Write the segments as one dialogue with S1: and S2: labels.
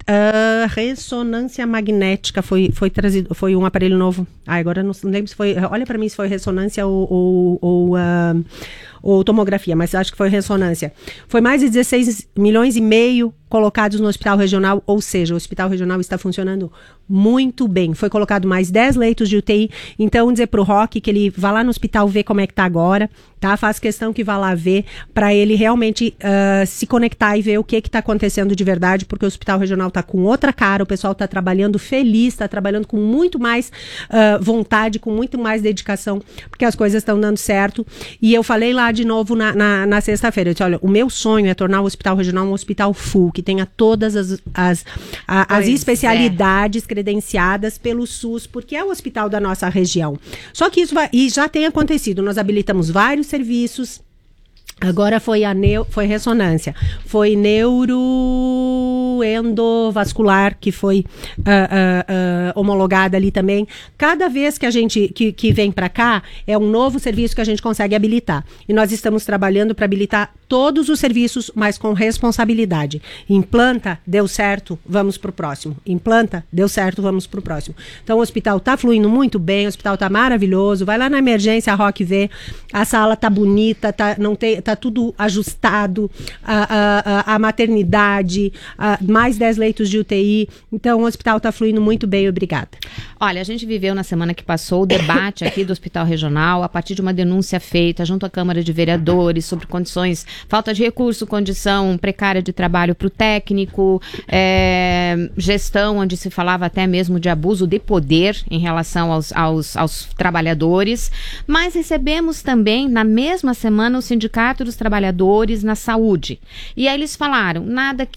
S1: Ressonância magnética foi trazido, foi um aparelho novo. Agora não lembro se foi, olha para mim se foi ressonância ou tomografia, mas acho que foi ressonância. Foi mais de 16 milhões e meio colocados no hospital regional, ou seja, o hospital regional está funcionando muito bem. Foi colocado mais 10 leitos de UTI, então dizer pro Roque que ele vá lá no hospital ver como é que tá agora, tá? Faz questão que vá lá ver, para ele realmente se conectar e ver o que tá acontecendo de verdade, porque o hospital regional tá com outra cara, o pessoal tá trabalhando feliz, tá trabalhando com muito mais vontade, com muito mais dedicação, porque as coisas estão dando certo. E eu falei lá de novo na sexta-feira, eu disse, olha, o meu sonho é tornar o hospital regional um hospital full, que tenha todas as especialidades credenciadas pelo SUS, porque é o hospital da nossa região. Só que isso e já tem acontecido, nós habilitamos vários serviços. Agora foi ressonância, foi neuroendovascular que foi homologada ali também. Cada vez que a gente que vem para cá, é um novo serviço que a gente consegue habilitar. E nós estamos trabalhando para habilitar todos os serviços, mas com responsabilidade. Implanta, deu certo, vamos para o próximo. Implanta, deu certo, vamos para o próximo. Então o hospital está fluindo muito bem, o hospital está maravilhoso. Vai lá na emergência, a Roque vê, a sala está bonita, tá tudo ajustado, a maternidade, mais 10 leitos de UTI. Então, o hospital está fluindo muito bem, obrigada.
S2: Olha, a gente viveu na semana que passou o debate aqui do Hospital Regional, a partir de uma denúncia feita junto à Câmara de Vereadores sobre condições, falta de recurso, condição precária de trabalho para o técnico, gestão onde se falava até mesmo de abuso de poder em relação aos trabalhadores, mas recebemos também, na mesma semana, o Sindicato dos Trabalhadores na Saúde. E aí eles falaram,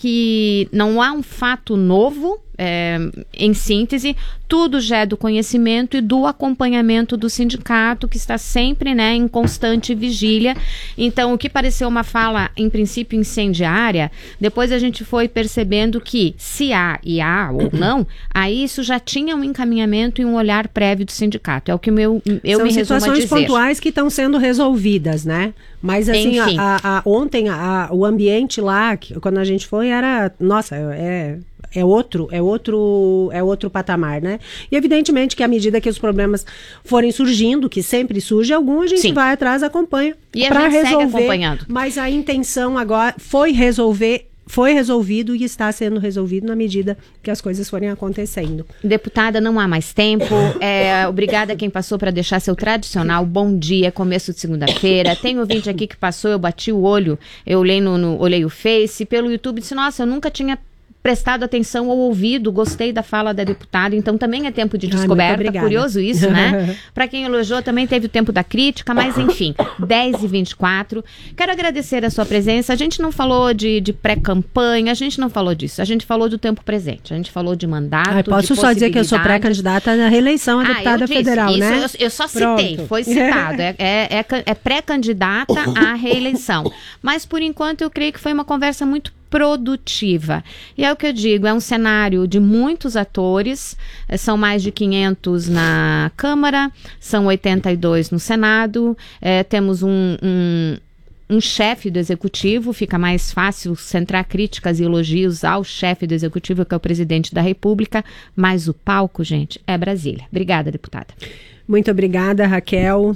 S2: não há um fato novo, em síntese, tudo já é do conhecimento e do acompanhamento do sindicato, que está sempre, em constante vigília. Então, o que pareceu uma fala, em princípio, incendiária, depois a gente foi percebendo que, se há ou não, aí isso já tinha um encaminhamento e um olhar prévio do sindicato. É o que eu me resumo a dizer.
S1: São situações pontuais que estão sendo resolvidas, né? Mas, assim, ontem, o ambiente lá, quando a gente foi, era... Nossa, é outro patamar, né? E evidentemente que à medida que os problemas forem surgindo, que sempre surge algum, a gente vai atrás, acompanha para resolver. Segue acompanhando. Mas a intenção agora foi resolvido e está sendo resolvido na medida que as coisas forem acontecendo.
S2: Deputada, não há mais tempo. Obrigada a quem passou para deixar seu tradicional bom dia, começo de segunda-feira. Tem ouvinte aqui que passou, eu bati o olho, eu olhei o Face, pelo YouTube, disse, nossa, eu nunca tinha prestado atenção ou ouvido, gostei da fala da deputada, então também é tempo de descoberta, curioso isso, né? Para quem elogiou, também teve o tempo da crítica, mas enfim, 10h24. Quero agradecer a sua presença. A gente não falou de pré-campanha, a gente não falou disso, a gente falou do tempo presente, a gente falou de mandato,
S1: posso só dizer que eu sou pré-candidata na reeleição a deputada federal,
S2: isso,
S1: né?
S2: Eu só citei, foi citado, é pré-candidata à reeleição, mas por enquanto eu creio que foi uma conversa muito produtiva. E é o que eu digo, é um cenário de muitos atores, são mais de 500 na Câmara, são 82 no Senado, temos um chefe do Executivo, fica mais fácil centrar críticas e elogios ao chefe do Executivo, que é o presidente da República, mas o palco, gente, é Brasília. Obrigada, deputada.
S1: Muito obrigada, Raquel.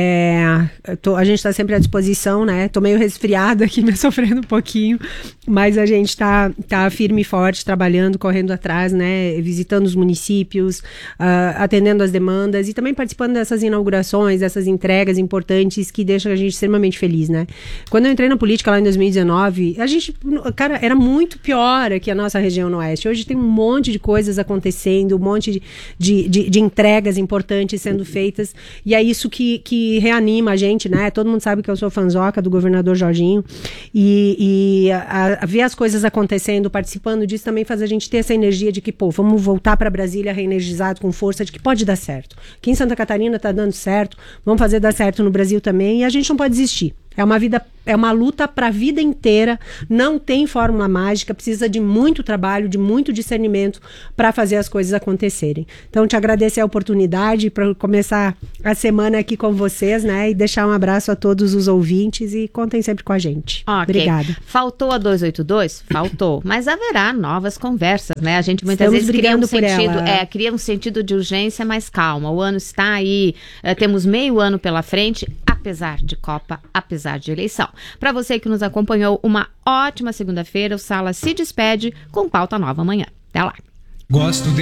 S1: A gente está sempre à disposição, né? Tô meio resfriada aqui, me sofrendo um pouquinho, mas a gente tá firme e forte, trabalhando, correndo atrás, né? Visitando os municípios, atendendo as demandas e também participando dessas inaugurações, dessas entregas importantes que deixam a gente extremamente feliz, né? Quando eu entrei na política lá em 2019, era muito pior aqui a nossa região no Oeste. Hoje tem um monte de coisas acontecendo, um monte de entregas importantes sendo feitas, e é isso que reanima a gente, né? Todo mundo sabe que eu sou fanzoca do governador Jorginho, e ver as coisas acontecendo, participando disso, também faz a gente ter essa energia de que, vamos voltar para Brasília reenergizado, com força, de que pode dar certo. Aqui em Santa Catarina está dando certo, vamos fazer dar certo no Brasil também, e a gente não pode desistir. É uma luta para a vida inteira, não tem fórmula mágica, precisa de muito trabalho, de muito discernimento para fazer as coisas acontecerem. Então, te agradecer a oportunidade para começar a semana aqui com vocês, né? E deixar um abraço a todos os ouvintes e contem sempre com a gente.
S2: Okay.
S1: Obrigada.
S2: Faltou a 282? Faltou. Mas haverá novas conversas, né? A gente muitas vezes cria um sentido de urgência, mas calma. O ano está aí, temos meio ano pela frente, apesar de Copa, apesar de eleição. Para você que nos acompanhou, uma ótima segunda-feira. O Sala se despede com pauta nova amanhã. Até lá.
S3: Gosto de